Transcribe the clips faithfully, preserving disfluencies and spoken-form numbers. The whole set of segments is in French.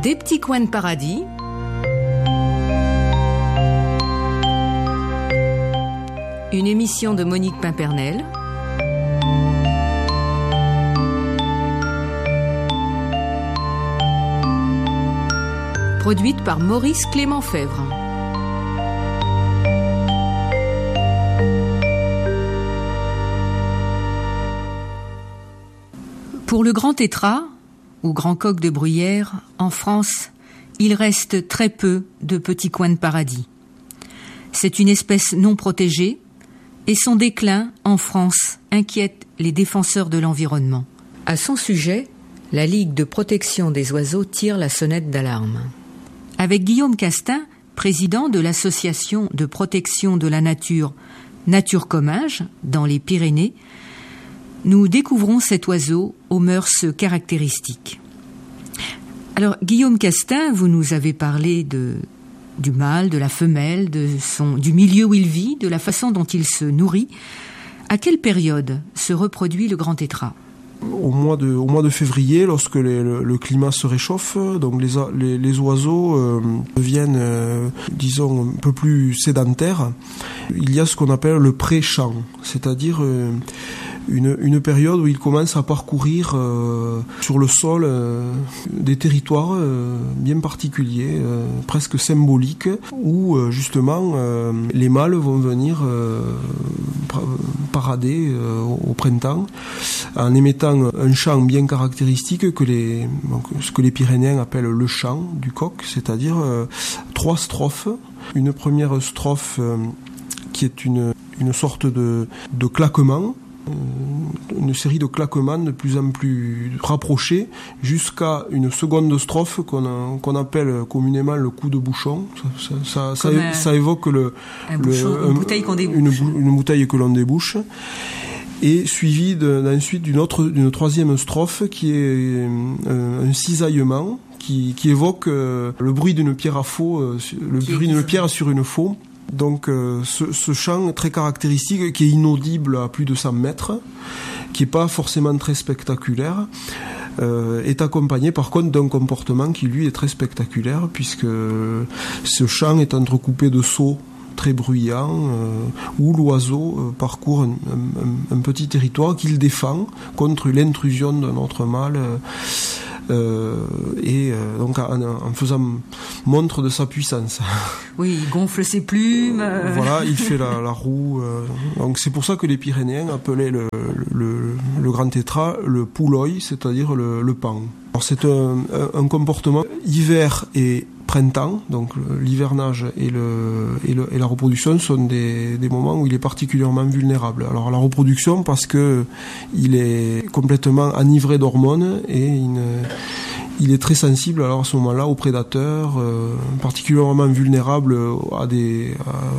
Des petits coins de paradis. Une émission de Monique Pimpernel. Produite par Maurice Clément Fèvre. Pour le grand tétras, ou grand coq de bruyère, en France, il reste très peu de petits coins de paradis. C'est une espèce non protégée et son déclin, en France, inquiète les défenseurs de l'environnement. À son sujet, la Ligue de protection des oiseaux tire la sonnette d'alarme. Avec Guillaume Castin, président de l'association de protection de la nature Nature Comminges, dans les Pyrénées, nous découvrons cet oiseau aux mœurs caractéristiques. Alors, Guillaume Castin, vous nous avez parlé de, du mâle, de la femelle, de son, du milieu où il vit, de la façon dont il se nourrit. À quelle période se reproduit le grand tétras ? Au mois de, au mois de février, lorsque les, le, le climat se réchauffe, donc les, les, les oiseaux euh, deviennent, euh, disons, un peu plus sédentaires. Il y a ce qu'on appelle le pré-chant, c'est-à-dire euh, une, une période où ils commencent à parcourir euh, sur le sol euh, des territoires euh, bien particuliers, euh, presque symboliques, où euh, justement euh, les mâles vont venir euh, parader euh, au printemps en émettant un chant bien caractéristique que les, donc, ce que les Pyrénéens appellent le chant du coq, c'est-à-dire euh, trois strophes. Une première strophe euh, qui est une, une sorte de, de claquement, euh, une série de claquements de plus en plus rapprochés, jusqu'à une seconde strophe qu'on, a, qu'on appelle communément le coup de bouchon. Ça, ça, ça, ça, un, ça évoque le, un bouchon, le, une, bouteille qu'on débouche. Une, une bouteille que l'on débouche. Et suivi de, ensuite d'une autre, d'une troisième strophe qui est euh, un cisaillement qui, qui évoque euh, le bruit d'une pierre à faux, euh, le qui bruit d'une pierre sur une faux. Donc euh, ce, ce chant très caractéristique qui est inaudible à plus de cent mètres, qui est pas forcément très spectaculaire, euh, est accompagné par contre d'un comportement qui lui est très spectaculaire, puisque ce chant est entrecoupé de sauts très bruyant, euh, où l'oiseau euh, parcourt un, un, un petit territoire qu'il défend contre l'intrusion d'un autre mâle, euh, euh, et euh, donc en, en faisant montre de sa puissance. Oui, il gonfle ses plumes. Euh... Voilà, il fait la, la roue. Euh, donc c'est pour ça que les Pyrénéens appelaient le, le, le grand tétras le pouloy, c'est-à-dire le, le pan. Alors c'est un, un comportement hiver et printemps, donc l'hivernage et, le, et, le, et la reproduction sont des, des moments où il est particulièrement vulnérable. Alors la reproduction parce que il est complètement enivré d'hormones et il, il est très sensible alors à ce moment-là aux prédateurs, euh, particulièrement vulnérable à des,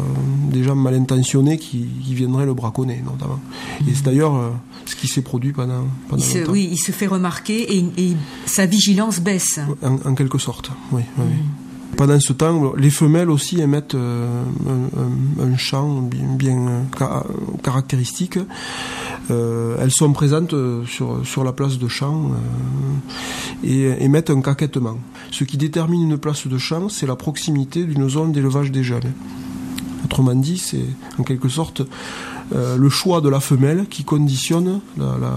à des gens mal intentionnés qui, qui viendraient le braconner notamment. Mmh. Et c'est d'ailleurs euh, ce qui s'est produit pendant, pendant il se, longtemps. Oui, il se fait remarquer et, et sa vigilance baisse. En, en quelque sorte, oui. oui, mmh. oui. Pendant ce temps, les femelles aussi émettent euh, un, un, un chant bien, bien ca- caractéristique. Euh, elles sont présentes sur, sur la place de chant euh, et émettent un caquettement. Ce qui détermine une place de chant, c'est la proximité d'une zone d'élevage des jeunes. Autrement dit, c'est en quelque sorte euh, le choix de la femelle qui conditionne la... la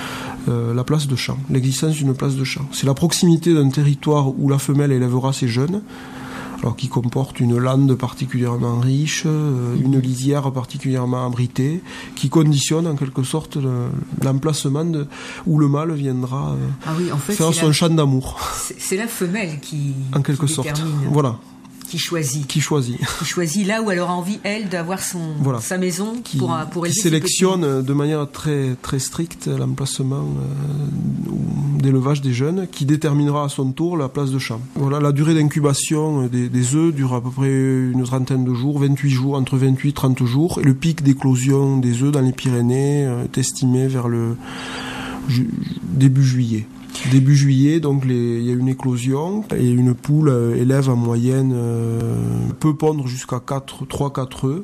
Euh, la place de chant, l'existence d'une place de chant. C'est la proximité d'un territoire où la femelle élèvera ses jeunes, alors qui comporte une lande particulièrement riche, euh, une lisière particulièrement abritée, qui conditionne en quelque sorte le, l'emplacement de, où le mâle viendra euh, ah oui, en fait, faire son la, chant d'amour. C'est, c'est la femelle qui, en quelque qui sorte. détermine. Voilà. Qui choisit. Qui choisit. Qui choisit là où elle aura envie, elle, d'avoir son, voilà. sa maison qui, pour, pour élever qui sélectionne de manière très, très stricte l'emplacement euh, d'élevage des jeunes, qui déterminera à son tour la place de chant. Voilà, la durée d'incubation des, des œufs dure à peu près une trentaine de jours, vingt-huit jours, entre vingt-huit et trente jours, et le pic d'éclosion des œufs dans les Pyrénées euh, est estimé vers le ju- début juillet. Début juillet, donc les, il y a une éclosion et une poule euh, élève en moyenne euh, peut pondre jusqu'à trois à quatre œufs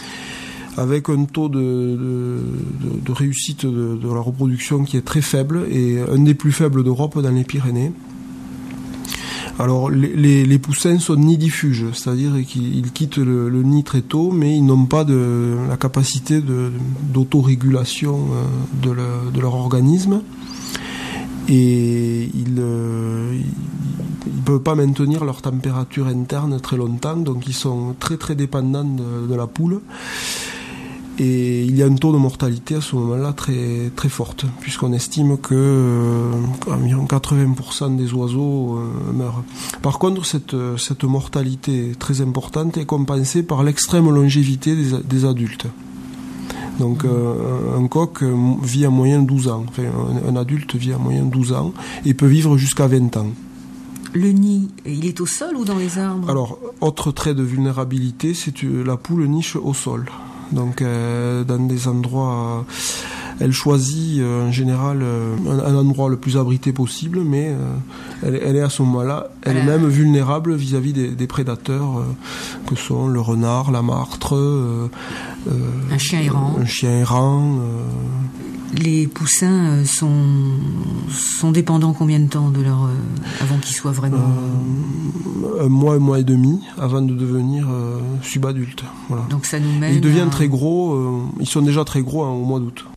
avec un taux de, de, de, de réussite de, de la reproduction qui est très faible et un des plus faibles d'Europe dans les Pyrénées. Alors les, les, les poussins sont nidifuges, c'est-à-dire qu'ils quittent le, le nid très tôt, mais ils n'ont pas de, la capacité de, d'autorégulation de, le, de leur organisme. Et ils ne peuvent pas maintenir leur température interne très longtemps, donc ils sont très très dépendants de, de la poule. Et il y a un taux de mortalité à ce moment-là très très forte, puisqu'on estime que euh, environ quatre-vingts pour cent des oiseaux euh, meurent. Par contre, cette, cette mortalité très importante est compensée par l'extrême longévité des, des adultes. Donc euh, un coq vit en moyenne douze ans, enfin un, un adulte vit en moyenne douze ans et peut vivre jusqu'à vingt ans. Le nid, il est au sol ou dans les arbres ? Alors, autre trait de vulnérabilité, c'est que la poule niche au sol. Donc euh, dans des endroits... Euh, elle choisit euh, en général euh, un, un endroit le plus abrité possible, mais euh, elle, elle est à ce moment-là elle-même euh... vulnérable vis-à-vis des, des prédateurs euh, que sont le renard, la martre, euh, euh, un chien errant. Un chien errant euh... Les poussins sont, sont dépendants combien de temps de leur, euh, avant qu'ils soient vraiment... Euh, un mois, un mois et demi avant de devenir euh, subadultes. Voilà. Donc ça nous mène Ils deviennent à... très gros, euh, ils sont déjà très gros hein, au mois d'août.